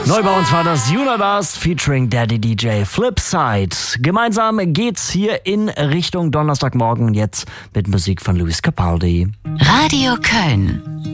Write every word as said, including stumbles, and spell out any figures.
Neu bei uns war das Universe featuring Daddy D J Flipside. Gemeinsam geht's hier in Richtung Donnerstagmorgen jetzt mit Musik von Lewis Capaldi. Radio Köln.